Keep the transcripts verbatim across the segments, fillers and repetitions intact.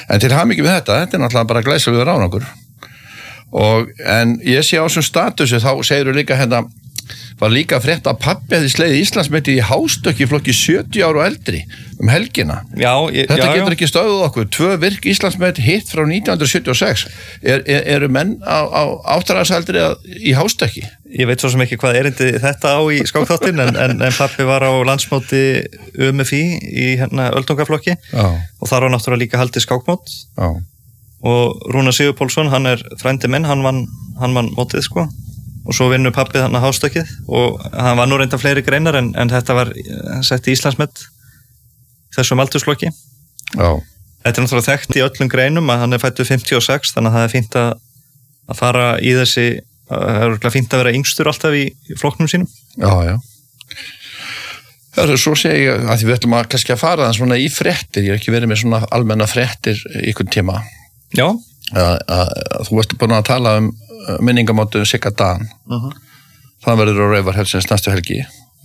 En til hamingju með þetta, þetta er náttúrulega bara glæsilegur árangur. Og, en ég sé á þessum statusi, þá segirðu líka hérna, var líka frétt að pabbi hefði slegið Íslandsmeti í hástökki í flokki sjötíu ára og eldri um helgina. Já, ég, þetta já, getur já. ekki stöðuð okkur. Tvö virk Íslandsmet hitt frá nítján hundruð sjötíu og sex. Er, er, eru menn á, á áttræðisaldri í hástökki? Ég veit svo sem ekki hvað erindi þetta á í skákþáttinn, en, en, en pabbi var á landsmóti U M F I í hérna öldungaflokki og þar var náttúrulega líka haldið skákmót. Já. Og Rúnar Sigurpálsson, hann er frændi minn, hann vann, hann vann mótið sko. Og svo vinnur pappið hann að hástökkið og hann var nú reynda fleiri greinar en, en þetta var sett í Íslandsmet þessum aldursflokki. Já. Þetta er náttúrulega þekkt í öllum greinum að hann er fæddur fimmtíu og sex, þannig að það er fínt að, að fara í þessi, það er fínt að vera yngstur alltaf í, í flokknum sínum. Já, já. Það er svo segi ég að því við ætlum að kannski að fara þannig svona í fréttir, ég hef ekki verið með svona almenna fréttir í einhvern tíma. Já. Að, að, að þú varst búin að tala um minningamótu Sigga Dan. Uh-huh. Það verður á Raufarhöfnsins næstu helgi.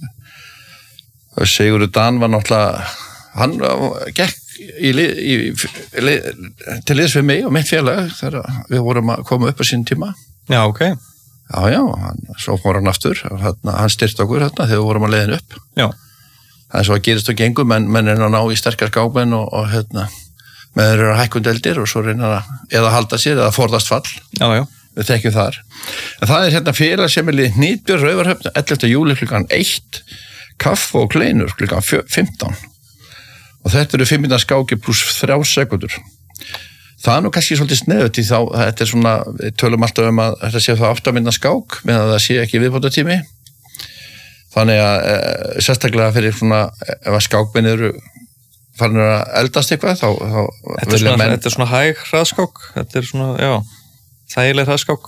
Sigurður Dan var náttúrulega, hann gekk í, í, í, í, til liðs við mig og mitt félag þegar við vorum að koma upp á sín tíma. Já, ok. Já, já, hann, svo fór hann aftur, hann, hann styrti okkur hérna þegar við vorum að leiðin upp. Já. Það er svo að gerist og gengur, menn, menn er að ná í sterkar skákmenn og, og hérna, með þeir eru að hækkundeldir og svo reyna að eða halda sér eða forðast fall. Já, já. Við þekkjum þar. En það er hérna félagsheimili Hnitbjörn Raufarhöfn ellefta júlí klukkan eitt, kaffi og kleinur klukkan fimmtán. Og þetta eru fimm mínútna skáki pluss þrjár sekúndur. Það er nú kannski svolítið sniðugt í þá, þetta er svona, við tölum alltaf um að þetta sé það átta mínútna skák, meðan það sé ekki viðbótartími. Þannig að e, sérstaklega fyrir svona, ef að skákmenn eru farin að eldast eitthvað, þá, þá þetta er svona, menn... þetta er svona hæg hraðskák, þetta er svona, já, þægileg hraðskák.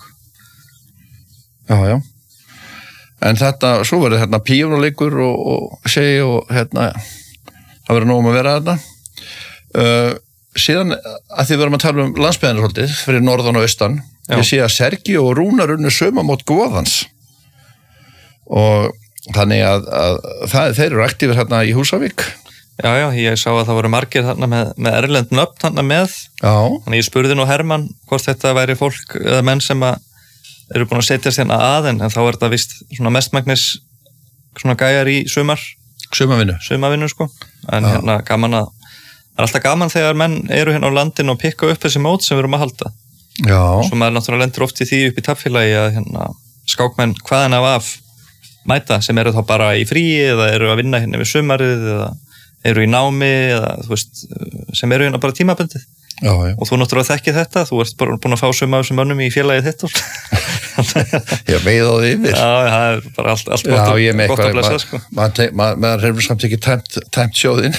Já, já. En þetta, svo verður hérna píjónuleikur og, og segi og hérna, það verður nóg um að vera þarna. Uh, síðan að því verðum að tala um landsbyggðina svolítið, fyrir norðan og austan, já. Ég sé að Sergi og Rúnar unnu saumamót Goðans. Og þannig að, að það, þeir eru aktífir hérna í Húsavík. Já, já, ég sá að það voru margir þarna með, með erlend nöfn þarna með. Já. Þannig ég spurði nú Hermann hvort þetta væri fólk eða menn sem að eru búin að setjast hérna að, en þá er þetta vist svona mestmagnis svona gæjar í sumar. Sumavinnu. Sumavinnu, sko. En já. Hérna gaman að, það er alltaf gaman þegar menn eru hérna á landinu og pikka upp þessi mót sem við erum að halda. Já. Svo maður náttúrulega lendur oft í því upp í tafnfélagi að hérna skákmenn hvaðan af af mæta sem eru þá bara í fríi eða eru að vinna hérna við sumarið eða eru í námi eða þú veist sem eru hérna bara tímabundið. Já, já. Og þú náttúrulega þekkir þetta, þú ert bara búin að fá suma af þessum mönnum í félagið þitt. Já, veið á því yfir. Já, það er bara allt, allt já, gott, að, ég gott að blessa, sko. Maður ma, ma, hefur samt ekki tæmt, tæmt sjóðinn.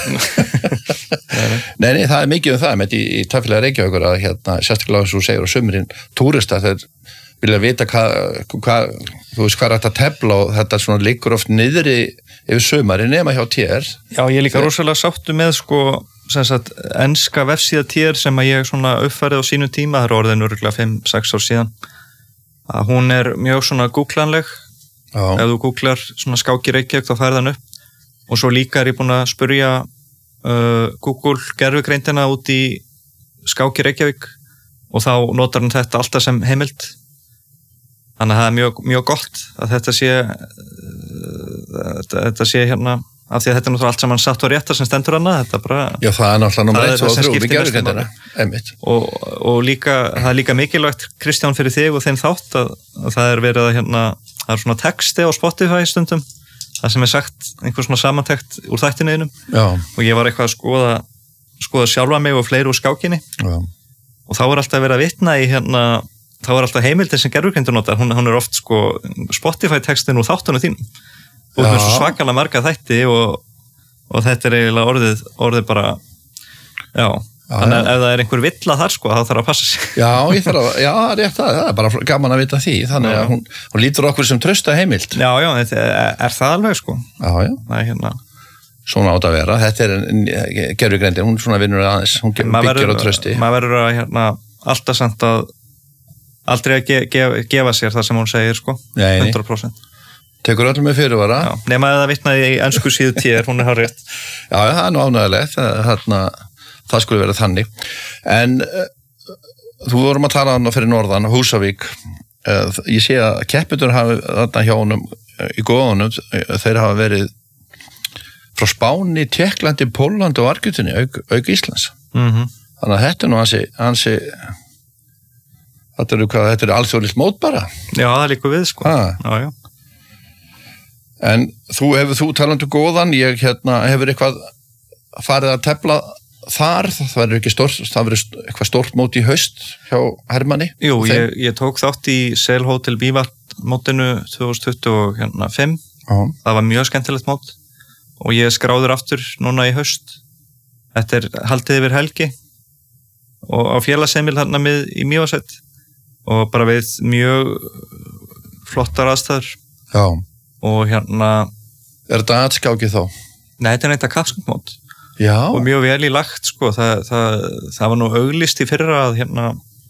nei, nei, það er mikið um það, með í, í tafélag Reykjavíkur að hérna, sérstaklega eins og segir á sumrin, túrista þeir vilja vita hvað, hva, þú veist hvað er þetta að tefla og þetta svona liggur oft niðri yfir sumari nema hjá T R. Já, ég er líka rosalega sáttu með sko sem sagt enska vefsíða T R sem að ég svona uppfærið á sínum tíma, það er orðin örugglega fimm sex ár síðan, að hún er mjög svona googlanleg. Já. Ef þú googlar svona skáki Reykjavík þá færð hann upp og svo líka er ég búin að spurja uh, Google gervigreindina út í skáki Reykjavík og þá notar hann þetta alltaf sem heimild. Þannig að það er mjög, mjög gott að þetta sé þetta, þetta sé hérna af því að þetta er náttúrulega allt saman satt og réttar sem stendur hana, þetta bara... Já, það er náttúrulega nummer eitt og þrjú, við gerum þetta, einmitt. Og, og líka, það er líka mikilvægt, Kristján, fyrir þig og þeim þátt að, að það er verið að hérna, það er svona texti á Spotify stundum, það sem er sagt einhver svona samantekt úr þættinuðinum. Já. Og ég var eitthvað að skoða, skoða sjálfa mig og fleiri úr skákinni. Já. Og þá er alltaf verið að vitna í hérna, þá er alltaf heimildin sem gervigreindin notar, hún, hún er oft sko Spotify textin úr þáttunum þínum. Og það er svo svakalega marga þætti og, og þetta er eiginlega orðið, orðið bara, já, já þannig að ef það er einhver villa þar sko, þá þarf að passa sig. Já, ég þarf að, já, það er rétt það, það er bara gaman að vita því, þannig já. Að hún, hún lítur okkur sem trausta heimild. Já, já, þetta er, er það alveg sko. Já, já. Það er hérna. Svona átt að vera, þetta er gervigreindin, hún svona vinnur aðeins, hún byggir á trausti. Maður verður að, hérna, alltaf samt að, aldrei að ge, ge, gefa sér það sem hún segir sko, Nei, hundrað prósent. Tekur öllum með fyrirvara. Já, nema að það vitnaði í ensku síðu T R, hún er hár rétt. Já, það er nú ánægilegt. Þarna, það skulle vera þannig. En uh, þú vorum að tala um fyrir norðan, Húsavík, uh, ég sé að keppendur hafi þarna hjá honum uh, í góðunum, uh, þeir hafa verið frá Spáni, Tékklandi, Pólandi og Argentínu, auk, auk Íslands. Mhm. Þannig að þetta er nú ansi, ansi þetta eru hvað, þetta eru alþjóðlegt mót bara. Já, það líka við, sko. Ah. Já, já. En þú hefur þú talandu góðan, ég hérna hefur eitthvað farið að tefla þar, það verður ekki stórt, það verður eitthvað stórt mót í haust hjá Hermanni. Jú, ég, ég tók þátt í Sail Hotel Bívart mótinu tvö þúsund tuttugu og fimm. Já. Það var mjög skemmtilegt mót og ég skráður aftur núna í haust. Þetta er haldið yfir helgi og á félagsheimil hérna með í Mývatnssveit og bara við mjög flottar aðstæður. Já. Og hérna Er þetta aðskákið þá? Nei, þetta er neitt að kappsmót. Já. Og mjög vel í lagt, sko. Það, það, það var nú auglýst í fyrra að hérna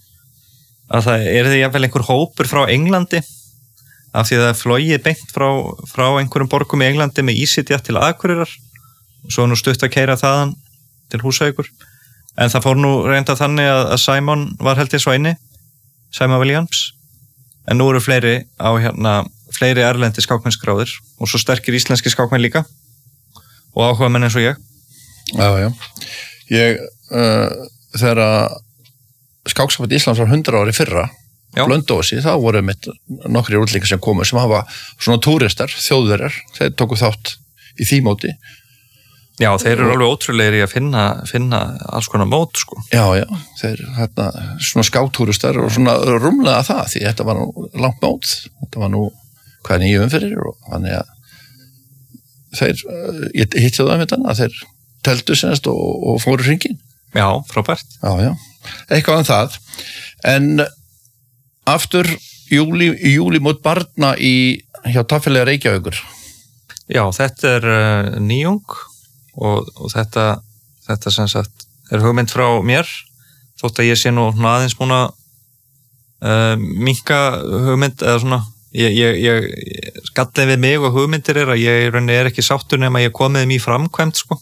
að það er því jafnvel einhver hópur frá Englandi af því að það er flogið beint frá, frá einhverjum borgum í Englandi með EasyJet til Akureyrar og svo nú stutt að keyra þaðan til Húsavíkur. En það fór nú reynda þannig að, að Simon var held ég svo inni, Simon Williams, en nú eru fleiri á hérna, fleiri erlendi skákmennskráðir og svo sterkir íslenski skákmenn líka og áhuga menn eins og ég. Já, já. Ég, uh, þegar að Skáksamband Íslands var hundrað ári fyrra, Blönduósi, þá voru mitt nokkrir útlendingar sem komu sem hafa svona túristar, þjóðverjar, þeir tóku þátt í því móti. Já, þeir eru alveg ótrúlegir í að finna, finna alls konar mót, sko. Já, já, þeir hérna, svona skáktúristar og svona rúmlega það, því þetta var nú langt mót, þetta var nú hvað nýju umferðir og þannig að þeir, ég hitti það um þetta, að þeir teldu semst og, og fóru hringin. Já, frábært. Já, já, eitthvað um það. En aftur júli, júli mót barna í hjá Tafélaga Reykjavíkur. Já, þetta er uh, nýjung og, og þetta, þetta sem sagt er hugmynd frá mér, þótt að ég sé nú aðeins búin að uh, minnka hugmynd eða svona, ég, ég, ég skallið við mig og hugmyndir er að ég er ekki sáttur nema ég komið þeim í framkvæmt, sko.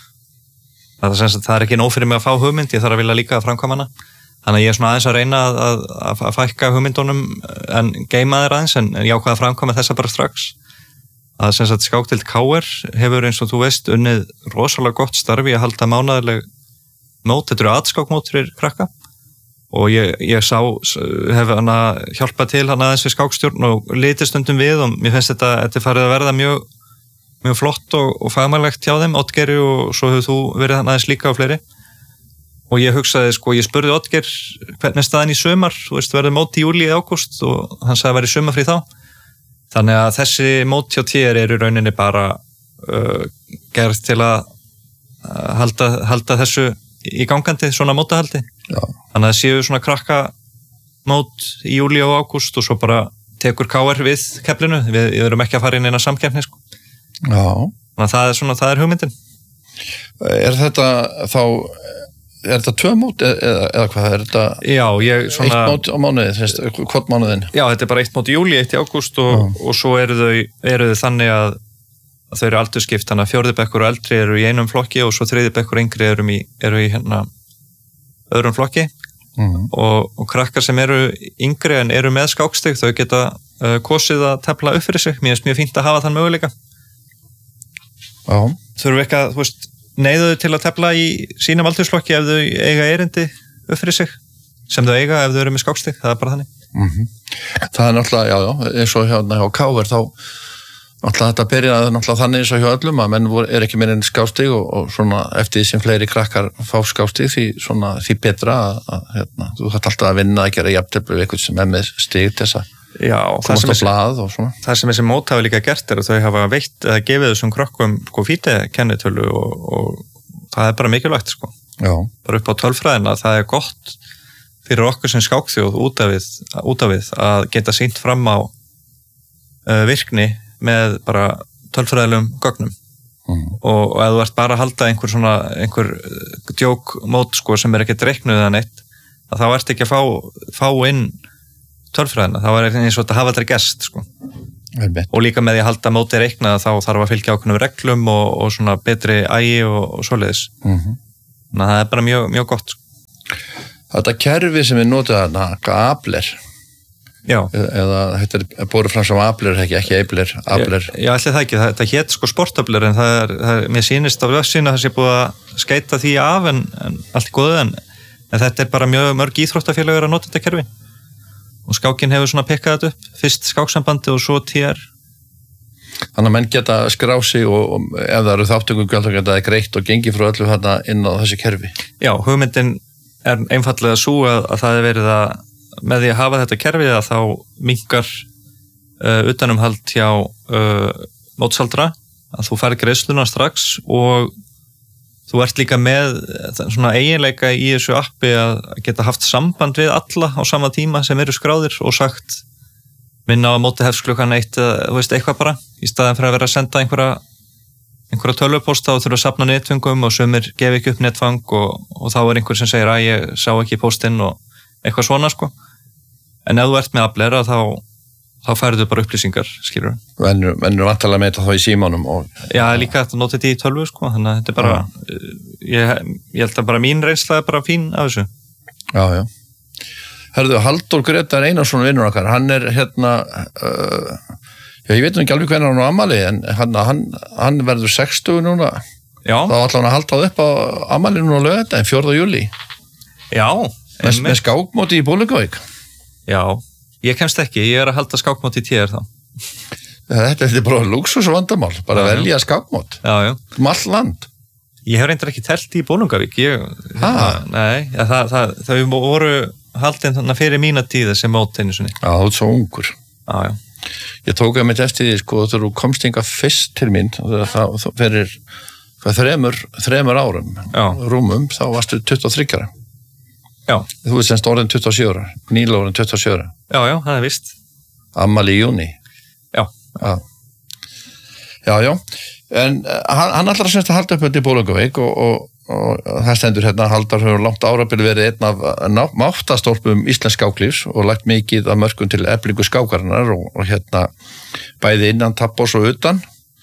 Það er, það er ekki nóg fyrir mig að fá hugmynd, ég þarf að vilja líka að framkvæma hana. Þannig að ég er svona aðeins að reyna að, að, að fækka hugmyndunum en geima þeir aðeins, en, en ég ákvað að framkvæma þessa bara strax. Að sem sagt Skákdeild K R hefur eins og þú veist unnið rosalega gott starfi að halda mánaðarleg mót, þetta eru aðskákmót fyrir krakka og ég, ég sá, hef hana hjálpað til hana aðeins við skákstjórn og litið stundum við og mér finnst þetta, þetta farið að verða mjög mjög flott og, og fagmælegt hjá þeim, Oddgeiri og svo hefur þú verið hann aðeins líka á fleiri og ég hugsaði, sko, ég spurði Oddgeir hvernig staðan í sumar, þú veist, verður mót í júlí eða ágúst og hann sagði að vera í sumarfrí þá þannig að þessi mót hjá T R er í rauninni bara uh, gerð til að uh, halda, halda þessu í gangandi, svona mótahaldi. Já. Þannig að það séu svona krakka mót í júlí og ágúst og svo bara tekur K R við keflinu, við, við erum ekki að fara inn eina samkeppni, sko. Já. Þannig að það er svona, það er hugmyndin. Er þetta þá, er þetta tvö mót eða, eða hvað, er þetta já, ég, svona, eitt mót á mánuði, þess, hvort mánuðin? Já, þetta er bara eitt mót í júlí, eitt í ágúst og, og svo eru þau, eru þau þannig að, að þau eru aldursskipt, þannig að fjórði bekkur og eldri eru í einum flokki og svo þriði bekkur og yngri eru í, eru í hérna öðrum flokki mm. og, og krakkar sem eru yngri en eru með skákstig, þau geta uh, kosið að tefla upp fyrir sig, mér finnst mjög fínt að hafa þann möguleika. Já. Þurfum ekki að, þú veist, neyðu til að tefla í sínum aldursflokki ef þau eiga erindi upp fyrir sig sem þau eiga ef þau eru með skákstig, það er bara þannig. Mm-hmm. Það er náttúrulega, já, já, eins og hérna hjá K R þá náttúrulega þetta byrjaði náttúrulega þannig eins og hjá öllum að menn er ekki meira en skákstig og, og svona eftir því sem fleiri krakkar fá skákstig því svona því betra að, að hérna, þú þarft alltaf að vinna að gera jafntefli við eitthvað sem er með stig til þess að Já, það sem, þessi, það sem þessi mót hafa líka gert er að þau hafa veitt eða gefið þessum krökkum sko fítekennitölu og, og það er bara mikilvægt sko. Já. Bara upp á tölfræðina, það er gott fyrir okkur sem skákþjóð út af við, út af við að geta sýnt fram á uh, virkni með bara tölfræðilegum gögnum mm. og, og ef þú ert bara að halda einhver svona einhver djókmót sko sem er ekki dreiknuð eða neitt, að þá ert ekki að fá, fá inn tölfræðina, það var eins og þetta hafa aldrei gest sko. Og líka með því að halda móti reikna þá þarf að fylgja ákveðnum reglum og, og svona betri ægi og, og svoleiðis mm-hmm. þannig að það er bara mjög, mjög gott. Þetta kerfi sem við notum þarna, hvað Abler? Já. Eða þetta er borið fram sem Abler, ekki, ekki Abler, Abler. Já, ætli það ekki, það, það hét sko sportabler en það er, það er, mér sýnist á vefsíðunni að það sé búið að skeita því af en, en allt í góðu en, en þetta er bara mjög mörg íþróttafélagur að nota þetta kerfi. Og skákin hefur svona pikkað þetta upp, fyrst skáksambandi og svo T R. Þannig að menn geta skrá sig og, og ef það eru þáttökugjöld þá geta það greitt og gengi frá öllu þarna inn á þessi kerfi. Já, hugmyndin er einfallega svo að, að það er verið að með því að hafa þetta kerfi að þá minnkar uh, utanumhald hjá uh, mótshaldra að þú fær greiðsluna strax og þú ert líka með svona eiginleika í þessu appi að geta haft samband við alla á sama tíma sem eru skráðir og sagt minna á móti hefst klukkan eitt eða þú veist eitthvað bara í staðan fyrir að vera að senda einhverja einhverja tölvupósta og þurfa að safna netföngum og sumir gefa ekki upp netfang og, og þá er einhver sem segir að ég sá ekki póstinn og eitthvað svona sko en ef þú ert með Abler þá þá færðu bara upplýsingar, skilur við. En eru vantarlega með þetta þá í símanum og... Já, líka þetta notið þetta í tölvu, sko, þannig að þetta er bara, ja. ég, ég held að bara mín reynsla er bara fín af þessu. Já, já. Herðu, Halldór Gretar Einarsson vinnur okkar, hann er hérna, uh, já, ég veit nú ekki alveg hvernig hann á afmæli, en hann, hann, hann verður sextugur núna. Já. Þá ætla hann að halda upp á afmæli núna á laugardaginn, fjórða júlí. Já. Með, með skákmóti í Bolungarvík. Já. Ég kemst ekki, ég er að halda skákmót í T R þá. Þetta er bara lúxusvandamál, bara að velja skákmót. Já, já. Um all land. Ég hef reyndar ekki telt í Bolungarvík. Ég, hérna, nei, ja, það, það, það voru haldin þannig fyrir mína tíð þessi mót einu sinni. Já, þú ert svo ungur. Já, já. Ég tók að mitt eftir því, sko, þegar þú komst inga fyrst til mín, það fyrir þremur, þremur árum, já. Rúmum, þá varstu tuttugu og þrjú ára. Já. Þú veist semst orðin tuttugu og sjö ára, Níla orðin tuttugu og sjö ára. Já, já, það er víst. Afmæli í júní. Já. Já, já, já. En hann, hann ætlar að semst að halda upp þetta í Bolungarvík og, og, og, og það stendur hérna, Halldór hefur langt árabil verið einn af máttastólpum íslensk skáklífs og lagt mikið af mörkum til eflingu skákarinnar og, og hérna bæði innan tappos og utan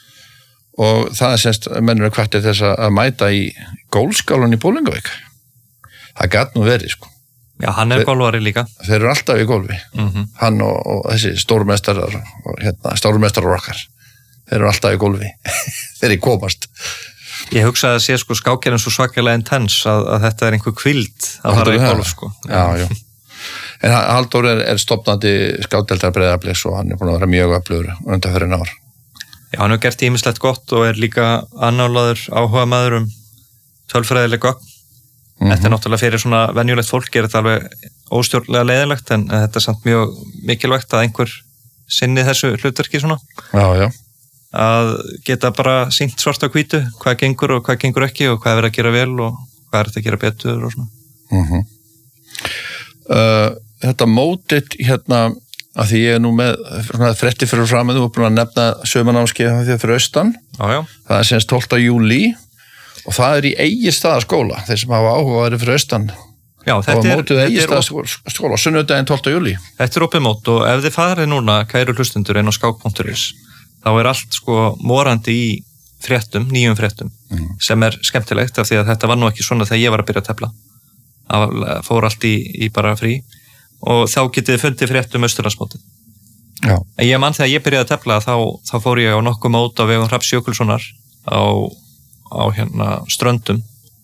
og það er semst mennur að hvattir þess að mæta í gólfskálan í Bolungarvík. Það gat nú verið, sko. Já, hann er golfari líka. Þeir eru alltaf í golfi. Mm-hmm. Hann og, og þessi stórmestarar og hérna, stórmestarar okkar. Þeir eru alltaf í golfi. Þeir eru komast. Ég hugsaði að sé, sko, skákir er svo svakalega intens að, að þetta er einhver kvild að fara í golf, sko. Já, já. En Halldór er, er stofnandi skákdeildar Breiðabliks og hann er búin að vera mjög öflugur undanfarin ár. Já, hann hefur gert ýmislegt gott og er líka annálaður áhuga maður um tölfræðileg gögn. Mm-hmm. Þetta er náttúrulega fyrir svona venjulegt fólk er þetta alveg óstjórnlega leiðilegt en þetta er samt mjög mikilvægt að einhver sinni þessu hlutverki svona. Já, já. Að geta bara sýnt svart á hvítu hvað gengur og hvað gengur ekki og hvað er verið að gera vel og hvað er þetta að gera betur og svona. Mm-hmm. uh, þetta mótit hérna að því ég er nú með frétti fyrir fram að þú er búin að nefna sömanámskeið því fyrir austan. Já, já. Það er senst tólfta júlí. Og það er í Egilsstaðaskóla, þeir sem hafa áhuga að vera fyrir austan. Já, þetta er... Mótið Egilsstaðaskóla, sunnudaginn tólfta júlí. Þetta er opið mót og ef þið farið núna, kæru hlustendur inn á skák punktur is, þá er allt sko morandi í fréttum, nýjum fréttum, mm. sem er skemmtilegt af því að þetta var nú ekki svona þegar ég var að byrja að tefla. Það fór allt í, í bara frí og þá getið þið fundið fréttum Austurlandsmótið. Já. En ég mann þegar ég byrjaði að tefla, þá, þá fór ég á nokkuð mót á vegum Hrafns Jökulssonar á á hérna ströndum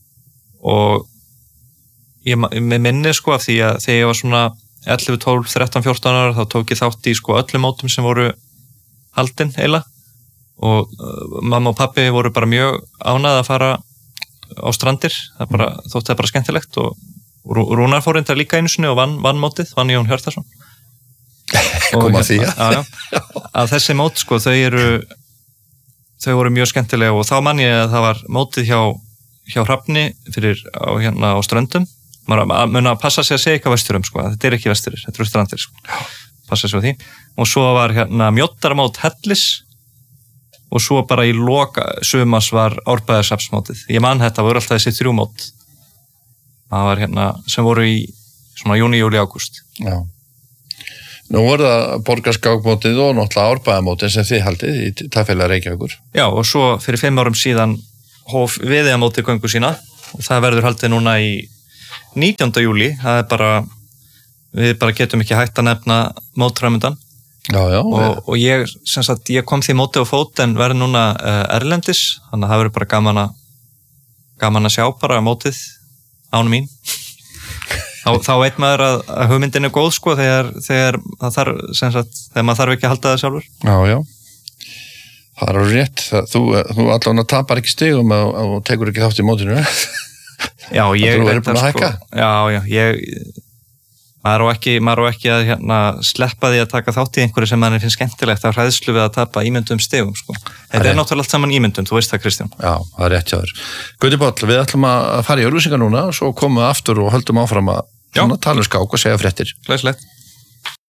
og ég með minni sko af því að þegar ég var svona ellefu, tólf, þrettán, fjórtán ára þá tók ég þátt í sko öllum mótum sem voru haldin eila og uh, mamma og pappi voru bara mjög ánægð að fara á strandir, það bara, þótti það bara skemmtilegt og Rúnar fór reyndar líka einu sinni og vann, vann mótið, vann Jón Hjartarson koma því að, að, að, að þessi mót sko þau eru þau voru mjög skemmtilega og þá mann ég að það var mótið hjá, hjá Hrafni fyrir á, hérna á ströndum. Maður mun að passa sig að segja eitthvað vesturum, sko. Þetta er ekki vesturir, þetta eru strandir, sko. Passa sig á því. Og svo var hérna mjóttarmót Hellis og svo bara í loka sumars var Árbæðarsafnsmótið. Ég man þetta voru alltaf þessi þrjú mót. Það var hérna sem voru í svona júni, júli, ágúst. Já. Nú voru það borgarskákmótið og náttúrulega Árbæðamótið sem þið haldið í Tafélag Reykjavíkur. Já, og svo fyrir fimm árum síðan hóf Viðeyjarmótið göngu sína og það verður haldið núna í nítjánda júlí, það er bara við bara getum ekki hægt að nefna mótframöndan já, já, og, og ég, sem sagt, ég kom því móti á fót en verður núna uh, erlendis, þannig að það verður bara gaman að gaman að sjá bara mótið ánum mín þá, þá veit maður að, að hugmyndin er góð sko þegar, þegar, þarf, sagt, þegar maður þarf ekki að halda það sjálfur Já, já það er rétt, það, þú, þú allavega tapar ekki stigum og, og tekur ekki þátt í mótinu Já, ég veit að sko Já, já, ég maður á ekki, maður á ekki að hérna, sleppa því að taka þátt í einhverju sem mann finnst skemmtilegt af hræðslu við að tapa ímyndum stigum sko. Þetta er náttúrulega allt saman ímyndum, þú veist það Kristján Já, það er rétt hjá þér Gauti Páll, við ætlum að fara í auglýsingar núna og svo komum við aftur og höldum áfram að tala um skák og segja fréttir Glæsilegt